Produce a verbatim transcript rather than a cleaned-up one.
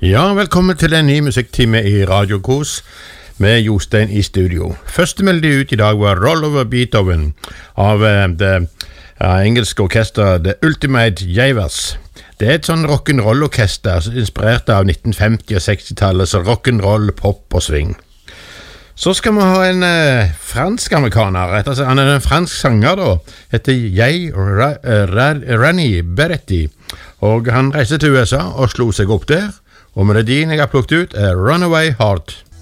Ja, velkommen til en ny musikktime i Radio Kos med Jostein i studio. Første melodi ut i dag var Roll Over Beethoven av uh, det uh, engelske orkester The Ultimate Jaivas. Det er et sånn rock'n'roll-orkester inspirert av nitten femti- og seksti-tallet, så rock'n'roll, pop og swing. Så skal vi ha en uh, fransk-amerikaner, altså, han er en fransk sanger da, heter Jay Ra Ra Rani Beretti, og han reiste til U S A og slo seg opp der, og melodien jeg har plukket ut er Runaway Heart.